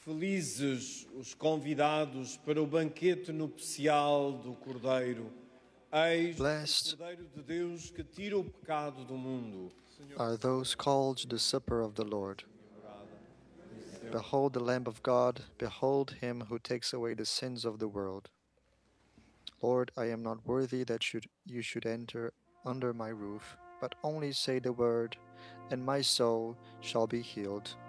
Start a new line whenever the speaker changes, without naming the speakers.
Felizes os convidados para o banquete nupcial do Cordeiro. Eis
Blessed
o Cordeiro de Deus que tira o pecado do mundo.
are those called to the supper of the Lord. Behold the Lamb of God, behold him who takes away the sins of the world. Lord, I am not worthy that you should enter under my roof, but only say the word, and my soul shall be healed.